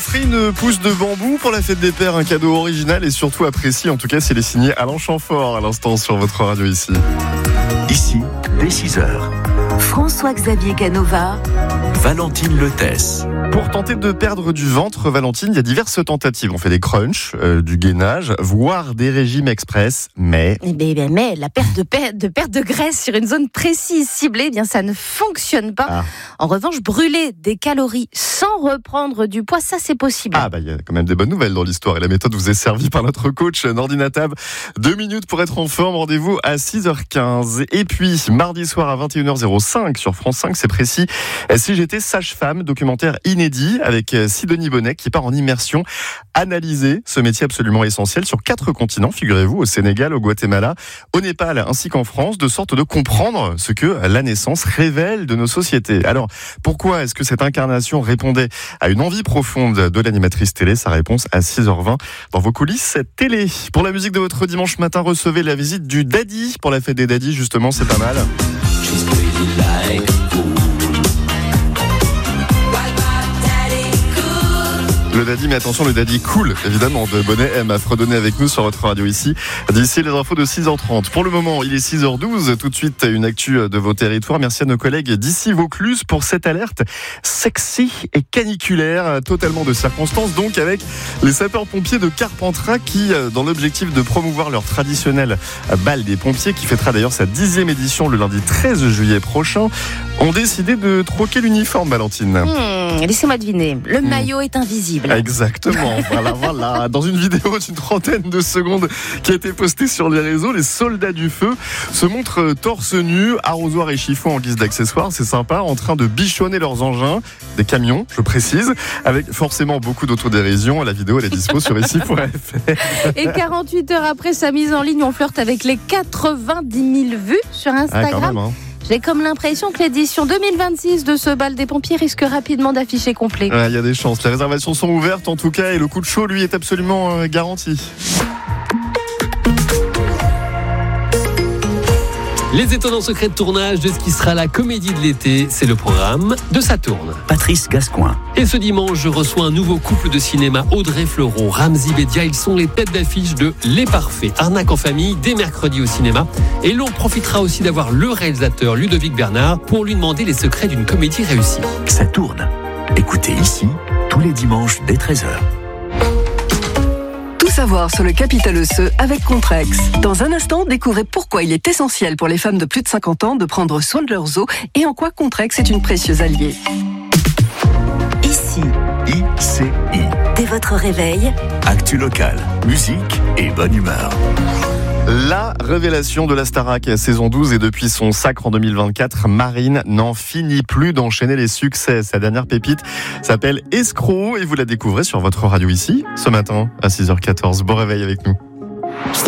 offrez une pousse de bambou pour la fête des pères, un cadeau original et surtout apprécié, en tout cas s'il est signé Alain Chamfort à l'instant sur votre radio ici. Ici, dès 6h, François-Xavier Canova, Valentine Letesse. Pour tenter de perdre du ventre, Valentine, il y a diverses tentatives. On fait des crunchs, du gainage, voire des régimes express, mais la perte de graisse sur une zone précise, ciblée, bien ça ne fonctionne pas. En revanche, brûler des calories sans reprendre du poids, ça c'est possible. Il y a quand même des bonnes nouvelles dans l'histoire et la méthode vous est servie par notre coach Nordine Atab. 2 minutes pour être en forme, rendez-vous à 6h15. Et puis, mardi soir à 21h05 sur France 5, c'est précis. Si j'étais sage-femme, documentaire inédit avec Sidonie Bonnet qui part en immersion analyser ce métier absolument essentiel sur 4 continents, figurez-vous, au Sénégal, au Guatemala, au Népal ainsi qu'en France, de sorte de comprendre ce que la naissance révèle de nos sociétés. Alors, pourquoi est-ce que cette incarnation répondait à une envie profonde de l'animatrice télé? Sa réponse à 6h20 dans vos coulisses télé. Pour la musique de votre dimanche matin, recevez la visite du Daddy pour la fête des Daddy, justement, c'est pas mal. Le Daddy, mais attention, le Daddy cool, évidemment, de Bonnet M à fredonner avec nous sur votre radio ici. D'ici les infos de 6h30. Pour le moment, il est 6h12. Tout de suite, une actu de vos territoires. Merci à nos collègues d'ici Vaucluse pour cette alerte sexy et caniculaire, totalement de circonstance. Donc, avec les sapeurs-pompiers de Carpentras qui, dans l'objectif de promouvoir leur traditionnel bal des pompiers, qui fêtera d'ailleurs sa 10e édition le lundi 13 juillet prochain, ont décidé de troquer l'uniforme, Valentine. Laissez-moi deviner. Le maillot est invisible. Exactement, voilà. Dans une vidéo d'une 30aine de secondes qui a été postée sur les réseaux, les soldats du feu se montrent torse nu, arrosoir et chiffon en guise d'accessoires, c'est sympa, en train de bichonner leurs engins, des camions, je précise, avec forcément beaucoup d'autodérision. La vidéo, elle est dispo sur ici.fr. Et 48 heures après sa mise en ligne, on flirte avec les 90 000 vues sur Instagram. Quand même, J'ai comme l'impression que l'édition 2026 de ce bal des pompiers risque rapidement d'afficher complet. Il y a des chances. Les réservations sont ouvertes en tout cas et le coup de chaud, lui, est absolument garanti. Les étonnants secrets de tournage de ce qui sera la comédie de l'été, c'est le programme de Ça tourne. Patrice Gascoin. Et ce dimanche, je reçois un nouveau couple de cinéma, Audrey Fleurot, Ramzy Bedia. Ils sont les têtes d'affiche de Les Parfaits, arnaque en famille, dès mercredi au cinéma. Et l'on profitera aussi d'avoir le réalisateur Ludovic Bernard pour lui demander les secrets d'une comédie réussie. Ça tourne. Écoutez ici, tous les dimanches dès 13h. Tout savoir sur le capital osseux avec Contrex. Dans un instant, découvrez pourquoi il est essentiel pour les femmes de plus de 50 ans de prendre soin de leurs os et en quoi Contrex est une précieuse alliée. ici, ICI. dès votre réveil, Actu locale, musique et bonne humeur. La révélation de la Starac saison 12 et depuis son sacre en 2024, Marine n'en finit plus d'enchaîner les succès. Sa dernière pépite s'appelle Escroc et vous la découvrez sur votre radio ici ce matin à 6h14. Bon réveil avec nous.